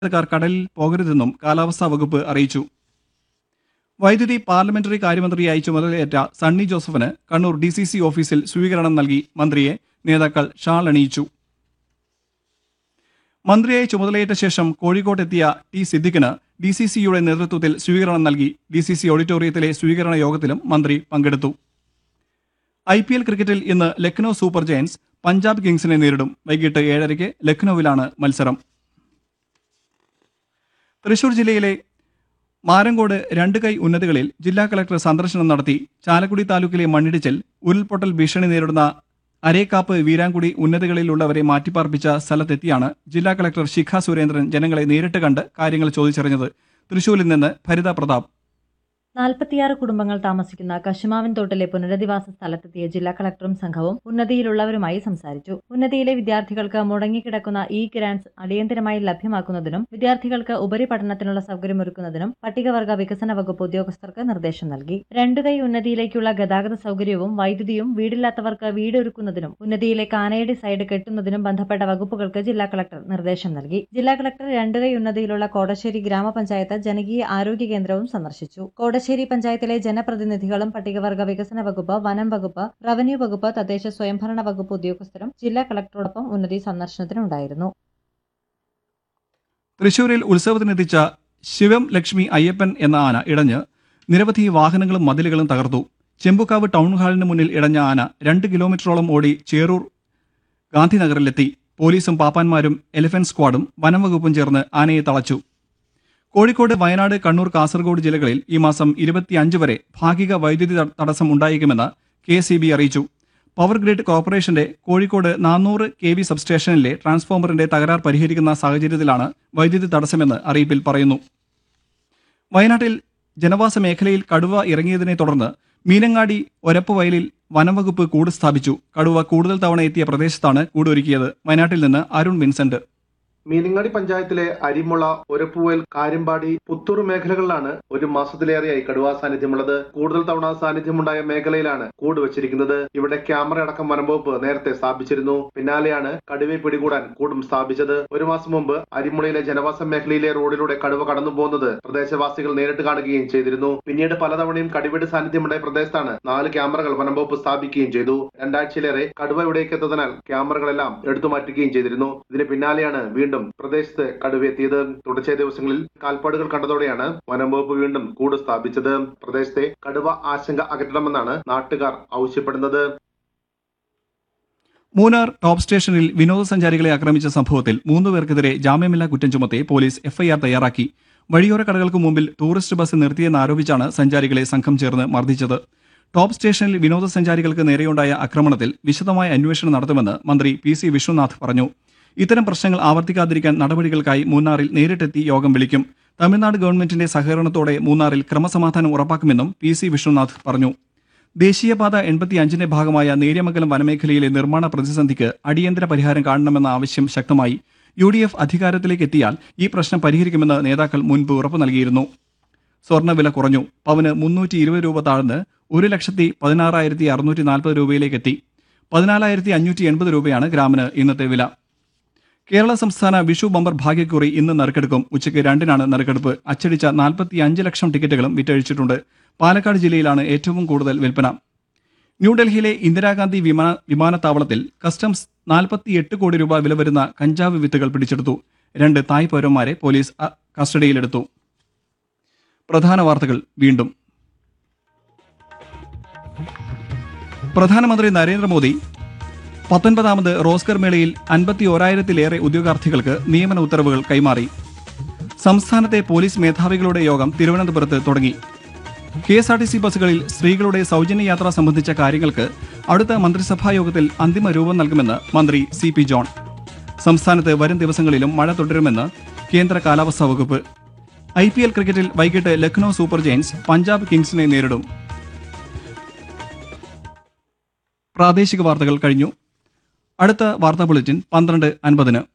ക്കാർ കടലിൽ പോകരുതെന്നും കാലാവസ്ഥാ വകുപ്പ് അറിയിച്ചു. വൈദ്യുതി പാർലമെന്ററി കാര്യമന്ത്രിയായി ചുമതലയേറ്റ സണ്ണി ജോസഫിന് കണ്ണൂർ DCC ഓഫീസിൽ സ്വീകരണം നൽകി മന്ത്രിയെ നേതാക്കൾ ഷാൾ അണിയിച്ചു. മന്ത്രിയായി ചുമതലയേറ്റ ശേഷം കോഴിക്കോട്ടെത്തിയ ടി സിദ്ദിഖിന് DCCയുടെ നേതൃത്വത്തിൽ സ്വീകരണം നൽകി. DCC ഓഡിറ്റോറിയത്തിലെ സ്വീകരണ യോഗത്തിലും മന്ത്രി പങ്കെടുത്തു. IPL ക്രിക്കറ്റിൽ ഇന്ന് ലക്നൌ സൂപ്പർ ജയന്റ്സ് പഞ്ചാബ് കിങ്സിനെ നേരിടും. വൈകിട്ട് 7:30 ലക്നൌവിലാണ് മത്സരം. തൃശൂർ ജില്ലയിലെ മാരങ്കോട് രണ്ട് കൈ ഉന്നതികളിൽ ജില്ലാ കളക്ടർ സന്ദർശനം നടത്തി. ചാലക്കുടി താലൂക്കിലെ മണ്ണിടിച്ചിൽ, ഉരുൾപൊട്ടൽ ഭീഷണി നേരിടുന്ന അരേക്കാപ്പ്, വീരാങ്കുടി ഉന്നതികളിലുള്ളവരെ മാറ്റിപ്പാർപ്പിച്ച സ്ഥലത്തെത്തിയാണ് ജില്ലാ കളക്ടർ ശിഖ സുരേന്ദ്രൻ ജനങ്ങളെ നേരിട്ട് കണ്ട് കാര്യങ്ങൾ ചോദിച്ചറിഞ്ഞത്. തൃശൂരിൽ നിന്ന് ഭരിത പ്രതാപ്. 46 കുടുംബങ്ങൾ താമസിക്കുന്ന കശുമാവിൻ തോട്ടിലെ പുനരധിവാസ സ്ഥലത്തെത്തിയ ജില്ലാ കളക്ടറും സംഘവും ഉന്നതിയിലുള്ളവരുമായി സംസാരിച്ചു. ഉന്നതിയിലെ വിദ്യാർത്ഥികൾക്ക് മുടങ്ങിക്കിടക്കുന്ന ഗ്രാന്റ്സ് അടിയന്തരമായി ലഭ്യമാക്കുന്നതിനും വിദ്യാർത്ഥികൾക്ക് ഉപരിപഠനത്തിനുള്ള സൗകര്യമൊരുക്കുന്നതിനും പട്ടികവർഗ വികസന വകുപ്പ് ഉദ്യോഗസ്ഥർക്ക് നിർദ്ദേശം നൽകി. രണ്ടുകൈ ഉന്നതിയിലേക്കുള്ള ഗതാഗത സൗകര്യവും വൈദ്യുതിയും വീടില്ലാത്തവർക്ക് വീട് ഒരുക്കുന്നതിനും ഉന്നതിയിലെ കാനയുടെ സൈഡ് കെട്ടുന്നതിനും ബന്ധപ്പെട്ട വകുപ്പുകൾക്ക് ജില്ലാ കളക്ടർ നിർദ്ദേശം നൽകി. ജില്ലാ കളക്ടർ രണ്ടുകൈ ഉന്നതിയിലുള്ള കോടശ്ശേരി ഗ്രാമപഞ്ചായത്ത് ജനകീയ ആരോഗ്യ കേന്ദ്രവും സന്ദർശിച്ചു. കോടശ്ശേരി പഞ്ചായത്തിലെ ജനപ്രതിനിധികളും പട്ടികവർഗ വികസന വകുപ്പ്, വനം വകുപ്പ്, റവന്യൂ വകുപ്പ്, തദ്ദേശ സ്വയംഭരണ വകുപ്പ് ഉദ്യോഗസ്ഥരും ജില്ലാ കളക്ടറോടൊപ്പം ഉന്നതി സന്ദർശനത്തിനുണ്ടായിരുന്നു. തൃശൂരിൽ ഉത്സവത്തിനെത്തിച്ച ശിവം ലക്ഷ്മി അയ്യപ്പൻ എന്ന ആന ഇടഞ്ഞ് നിരവധി വാഹനങ്ങളും മതിലുകളും തകർത്തു. ചെമ്പുക്കാവ് ടൗൺ ഹാളിന് മുന്നിൽ ഇടഞ്ഞ ആന 2 കിലോമീറ്ററോളം ഓടി ചേറൂർ ഗാന്ധിനഗറിലെത്തി. പോലീസും പാപ്പാന്മാരും എലിഫന്റ് സ്ക്വാഡും വനം വകുപ്പും ചേർന്ന് ആനയെ തളച്ചു. കോഴിക്കോട്, വയനാട്, കണ്ണൂർ, കാസർഗോഡ് ജില്ലകളിൽ ഈ മാസം 25 വരെ ഭാഗിക വൈദ്യുതി തടസ്സം ഉണ്ടായേക്കുമെന്ന് KSEB അറിയിച്ചു. പവർ ഗ്രിഡ് കോർപ്പറേഷന്റെ കോഴിക്കോട് 400 kV സബ്സ്റ്റേഷനിലെ ട്രാൻസ്ഫോമറിന്റെ തകരാർ പരിഹരിക്കുന്ന സാഹചര്യത്തിലാണ് വൈദ്യുതി തടസ്സമെന്ന് അറിയിപ്പിൽ പറയുന്നു. വയനാട്ടിൽ ജനവാസ മേഖലയിൽ കടുവ ഇറങ്ങിയതിനെ തുടർന്ന് മീനങ്ങാടി ഒരപ്പ് വയലിൽ വനംവകുപ്പ് കൂട് സ്ഥാപിച്ചു. കടുവ കൂടുതൽ തവണ എത്തിയ പ്രദേശത്താണ് കൂടൊരുക്കിയത്. വയനാട്ടിൽ നിന്ന് അരുൺ വിൻസെന്റ്. മീനങ്ങാടി പഞ്ചായത്തിലെ അരിമുള, ഒരപ്പുവയൽ, കാര്യമ്പാടി, പുത്തൂർ മേഖലകളിലാണ് ഒരു മാസത്തിലേറെയായി കടുവാ സാന്നിധ്യമുള്ളത്. കൂടുതൽ തവണ സാന്നിധ്യമുണ്ടായ മേഖലയിലാണ് കൂട് വെച്ചിരിക്കുന്നത്. ഇവിടെ ക്യാമറ അടക്കം വനംവകുപ്പ് നേരത്തെ സ്ഥാപിച്ചിരുന്നു. പിന്നാലെയാണ് കടുവയെ പിടികൂടാൻ കൂടും സ്ഥാപിച്ചത്. ഒരു മാസം മുമ്പ് അരിമുളയിലെ ജനവാസ മേഖലയിലെ റോഡിലൂടെ കടുവ കടന്നു പോകുന്നത് പ്രദേശവാസികൾ നേരിട്ട് കാണുകയും ചെയ്തിരുന്നു. പിന്നീട് പലതവണയും കടുവയുടെ സാന്നിധ്യമുണ്ടായ പ്രദേശത്താണ് 4 ക്യാമറകൾ വനംവകുപ്പ് സ്ഥാപിക്കുകയും ചെയ്തു. 2 ആഴ്ചയിലേറെ കടുവ ഇവിടേക്ക് എത്തുന്നതിനാൽ ക്യാമറകളെല്ലാം എടുത്തുമാറ്റുകയും ചെയ്തിരുന്നു. ഇതിന് പിന്നാലെയാണ് വീണ്ടും പ്രദേശത്ത് കടുവയെത്തിയത്. തുടർച്ചയായ ദിവസങ്ങളിൽ കാൽപ്പാടുകൾ കണ്ടതോടെയാണ് വനംവകുപ്പ് വീണ്ടും കൂട് സ്ഥാപിച്ചത്. പ്രദേശത്തെ കടുവ ആശങ്ക അകറ്റണമെന്നാണ് നാട്ടുകാർ ആവശ്യപ്പെടുന്നത്. മൂന്നാർ ടോപ്പ് സ്റ്റേഷനിൽ വിനോദസഞ്ചാരികളെ ആക്രമിച്ച സംഭവത്തിൽ 3 പേർക്കെതിരെ ജാമ്യമില്ലാ കുറ്റം ചുമത്തി പോലീസ് FIR തയ്യാറാക്കി. വഴിയോര കടകൾക്ക് മുമ്പിൽ ടൂറിസ്റ്റ് ബസ് നിർത്തിയെന്നാരോപിച്ചാണ് സഞ്ചാരികളെ സംഘം ചേർന്ന് മർദ്ദിച്ചത്. ടോപ്പ് സ്റ്റേഷനിൽ വിനോദസഞ്ചാരികൾക്ക് നേരെയുണ്ടായ ആക്രമണത്തിൽ വിശദമായ അന്വേഷണം നടത്തുമെന്ന് മന്ത്രി PC വിശ്വനാഥ് പറഞ്ഞു. ഇത്തരം പ്രശ്നങ്ങൾ ആവർത്തിക്കാതിരിക്കാൻ നടപടികൾക്കായി മൂന്നാറിൽ നേരിട്ടെത്തി യോഗം വിളിക്കും. തമിഴ്നാട് ഗവൺമെന്റിന്റെ സഹകരണത്തോടെ മൂന്നാറിൽ ക്രമസമാധാനം ഉറപ്പാക്കുമെന്നും PC വിശ്വനാഥ് പറഞ്ഞു. ദേശീയപാത 85ന്റെ ഭാഗമായ നേര്യമംഗലം വനമേഖലയിലെ നിർമ്മാണ പ്രതിസന്ധിക്ക് അടിയന്തര പരിഹാരം കാണണമെന്ന ആവശ്യം ശക്തമായി. UDF അധികാരത്തിലേക്ക് എത്തിയാൽ ഈ പ്രശ്നം പരിഹരിക്കുമെന്ന് നേതാക്കൾ മുൻപ് ഉറപ്പു നൽകിയിരുന്നു. സ്വർണ്ണവില കുറഞ്ഞു. പവന് 320 രൂപ താഴ്ന്ന് 1,16,640 രൂപയിലേക്കെത്തി. 14,580 രൂപയാണ് ഗ്രാമിന് ഇന്നത്തെ വില. കേരള സംസ്ഥാന വിഷു ബമ്പർ ഭാഗ്യക്കുറി ഇന്ന് നറുക്കെടുക്കും. ഉച്ചയ്ക്ക് 2-നാണ് നറുക്കെടുപ്പ്. അച്ചടിച്ച 45 ലക്ഷം ടിക്കറ്റുകളും വിറ്റഴിച്ചിട്ടുണ്ട്. പാലക്കാട് ജില്ലയിലാണ് ഏറ്റവും കൂടുതൽ വിൽപ്പന. ന്യൂഡൽഹിയിലെ ഇന്ദിരാഗാന്ധി വിമാനത്താവളത്തിൽ കസ്റ്റംസ് 48 കോടി രൂപ വില വരുന്ന കഞ്ചാവ് വിത്തുകൾ പിടിച്ചെടുത്തു. 2 തായ് പൗരന്മാരെ പോലീസ് കസ്റ്റഡിയിലെടുത്തു. പ്രധാന വാർത്തകൾ വീണ്ടും. പ്രധാനമന്ത്രി നരേന്ദ്രമോദി 19ാമത് റോസ്ഗർ മേളയിൽ 51,000-ലേറെ ഉദ്യോഗാർത്ഥികൾക്ക് നിയമന ഉത്തരവുകൾ കൈമാറി. സംസ്ഥാനത്തെ പോലീസ് മേധാവികളുടെ യോഗം തിരുവനന്തപുരത്ത് തുടങ്ങി. KSRTC ബസ്സുകളിൽ സ്ത്രീകളുടെ സൗജന്യ യാത്ര സംബന്ധിച്ച കാര്യങ്ങൾക്ക് അടുത്ത മന്ത്രിസഭാ യോഗത്തിൽ അന്തിമ രൂപം നൽകുമെന്ന് മന്ത്രി CP ജോൺ. സംസ്ഥാനത്ത് വരും ദിവസങ്ങളിലും മഴ തുടരുമെന്ന് കേന്ദ്ര കാലാവസ്ഥാ വകുപ്പ്. IPL ക്രിക്കറ്റിൽ വൈകിട്ട് ലക്നൌ സൂപ്പർ ജയന്റ്സ് പഞ്ചാബ് കിങ്സിനെ നേരിടും. പ്രാദേശിക വാർത്തകൾ കഴിഞ്ഞു. അടുത്ത വാർത്താ ബുള്ളറ്റിൻ 12:50-ന്.